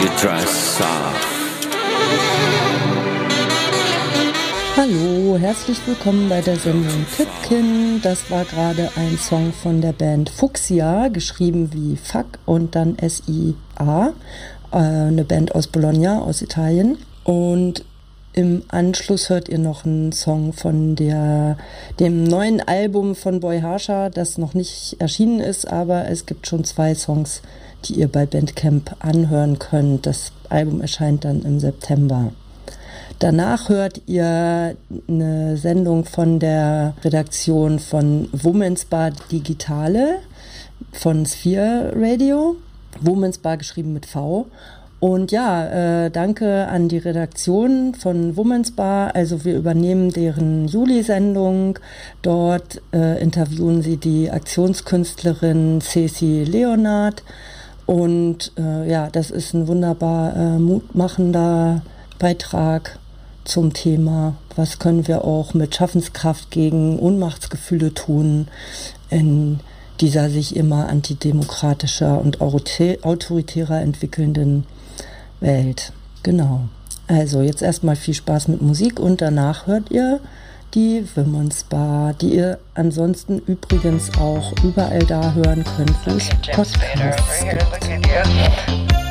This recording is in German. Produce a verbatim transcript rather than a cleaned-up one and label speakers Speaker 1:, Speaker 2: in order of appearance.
Speaker 1: you dress soft.
Speaker 2: Hallo, herzlich willkommen bei der Sendung Tipkin. Das war gerade ein Song von der Band Fuchsia, geschrieben wie Fuck und dann S I A, äh, eine Band aus Bologna, aus Italien. Und im Anschluss hört ihr noch einen Song von der, dem neuen Album von Boy Harsha, das noch nicht erschienen ist, aber es gibt schon zwei Songs, die ihr bei Bandcamp anhören könnt. Das Album erscheint dann im September. Danach hört ihr eine Sendung von der Redaktion von Women's Bar Digitale von Sphere Radio. Women's Bar geschrieben mit V. Und ja, äh, danke an die Redaktion von Women's Bar. Also wir übernehmen deren Juli-Sendung. Dort äh, interviewen sie die Aktionskünstlerin Ceci Leonard. Und äh, ja, das ist ein wunderbar äh, mutmachender Beitrag zum Thema, was können wir auch mit Schaffenskraft gegen Ohnmachtsgefühle tun in dieser sich immer antidemokratischer und autoritärer entwickelnden Welt. Genau. Also jetzt erstmal viel Spaß mit Musik und danach hört ihr die Women's Bar, die ihr ansonsten übrigens auch überall da hören könnt, wo es Podcasts gibt.